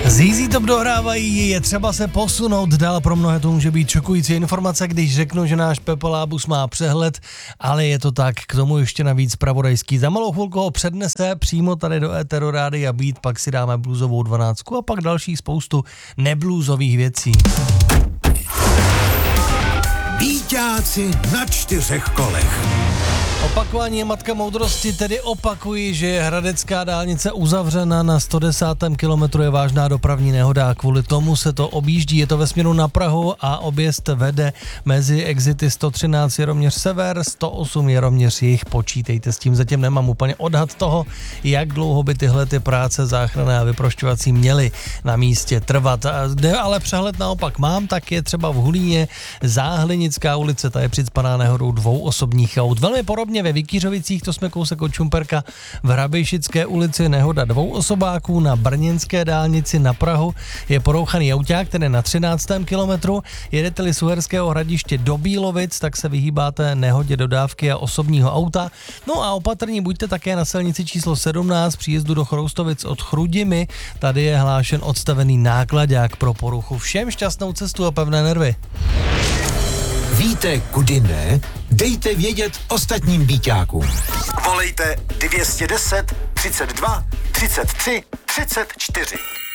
ZZ Top dohrávají, je třeba se posunout dál, pro mnohé to může být šokující informace, když řeknu, že náš Pepolábus má přehled, ale je to tak, k tomu ještě navíc zpravodajský. Za malou chvilku ho přednese přímo tady do éteru Rádia Beat, pak si dáme bluesovou 12 a pak další spoustu nebluzových věcí. Bíťáci na 4 kolech. Opakování je matka moudrosti, tedy opakuji, že je hradecká dálnice uzavřena na 110. kilometru, je vážná dopravní nehoda a kvůli tomu se to objíždí. Je to ve směru na Prahu a objezd vede mezi exity 113 Jaroměř sever, 108 Jaroměř jih. Počítejte s tím, zatím nemám úplně odhad toho, jak dlouho by tyhle ty práce záchranné a vyprošťovací měly na místě trvat. Kde ale přehled naopak mám, tak je třeba v Hulíně Záhlinická ulice, ta je přicpaná nehodou 2 osobních aut. Velmi podobně ve Vikířovicích, to jsme kousek od Šumperka, v Hrabejšické ulici nehoda 2 osobáků, na brněnské dálnici na Prahu je porouchaný auták, ten je na 13. kilometru. Jedete-li z Uherského Hradiště do Bílovic, tak se vyhýbáte nehodě dodávky a osobního auta. No a opatrní buďte také na silnici číslo 17 příjezdu do Chroustovic od Chrudimi, tady je hlášen odstavený nákladák pro poruchu. Všem šťastnou cestu a pevné nervy. Víte, kudy ne? Dejte vědět ostatním bíťákům. Volejte 210 32 33 34.